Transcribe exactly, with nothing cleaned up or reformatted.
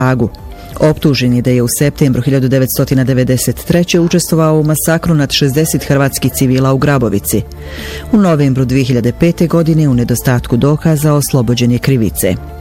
Hagu. Optužen je da je u septembru hiljadu devetsto devedeset treće. učestvovao u masakru nad šezdeset hrvatskih civila u Grabovici. U novembru dvije hiljade pete. godine u nedostatku dokaza oslobođen je krivice.